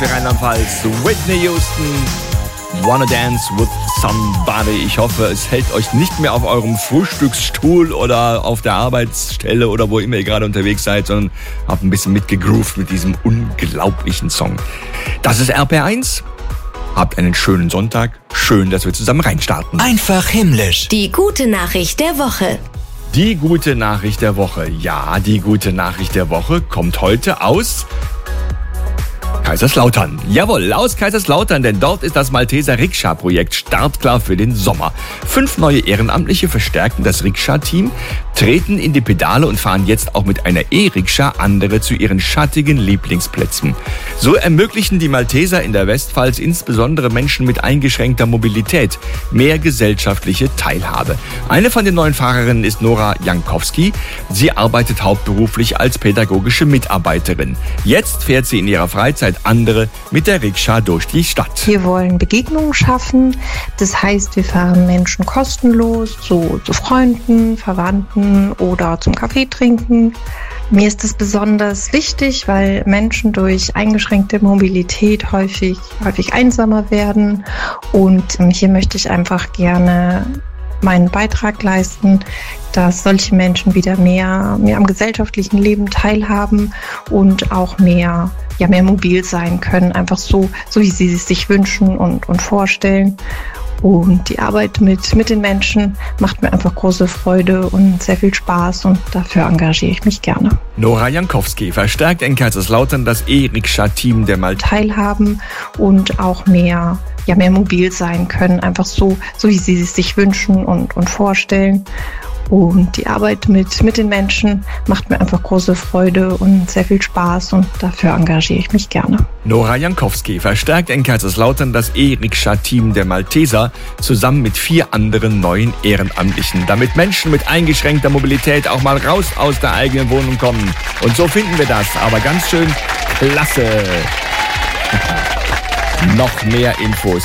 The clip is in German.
Rheinland-Pfalz, Whitney Houston, Wanna Dance with Somebody. Ich hoffe, es hält euch nicht mehr auf eurem Frühstücksstuhl oder auf der Arbeitsstelle oder wo immer ihr gerade unterwegs seid, sondern habt ein bisschen mitgegroovt mit diesem unglaublichen Song. Das ist RPR1. Habt einen schönen Sonntag. Schön, dass wir zusammen reinstarten. Einfach himmlisch. Die gute Nachricht der Woche. Die gute Nachricht der Woche. Ja, die gute Nachricht der Woche kommt heute aus Kaiserslautern. Jawohl, aus Kaiserslautern, denn dort ist das Malteser Rikscha-Projekt startklar für den Sommer. 5 neue Ehrenamtliche verstärken das Rikscha-Team, treten in die Pedale und fahren jetzt auch mit einer E-Rikscha andere zu ihren schattigen Lieblingsplätzen. So ermöglichen die Malteser in der Westpfalz insbesondere Menschen mit eingeschränkter Mobilität mehr gesellschaftliche Teilhabe. Eine von den neuen Fahrerinnen ist Nora Jankowski. Sie arbeitet hauptberuflich als pädagogische Mitarbeiterin. Jetzt fährt sie in ihrer Freizeit andere mit der Rikscha durch die Stadt. Wir wollen Begegnungen schaffen. Das heißt, wir fahren Menschen kostenlos zu Freunden, Verwandten oder zum Kaffee trinken. Mir ist das besonders wichtig, weil Menschen durch eingeschränkte Mobilität häufig einsamer werden. Und hier möchte ich einfach gerne meinen Beitrag leisten, dass solche Menschen wieder mehr am gesellschaftlichen Leben teilhaben und auch mehr mobil sein können, einfach so wie sie es sich wünschen und vorstellen. Und die Arbeit mit den Menschen macht mir einfach große Freude und sehr viel Spaß und dafür engagiere ich mich gerne. Nora Jankowski verstärkt in Kaiserslautern das E-Rikscha-Team der Malteser. Teilhaben und auch mehr mobil sein können, einfach so wie sie es sich wünschen und vorstellen. Und die Arbeit mit den Menschen macht mir einfach große Freude und sehr viel Spaß und dafür engagiere ich mich gerne. Nora Jankowski verstärkt in Kaiserslautern das E-Rikscha-Team der Malteser zusammen mit 4 anderen neuen Ehrenamtlichen, damit Menschen mit eingeschränkter Mobilität auch mal raus aus der eigenen Wohnung kommen. Und so finden wir das, aber ganz schön klasse. Noch mehr Infos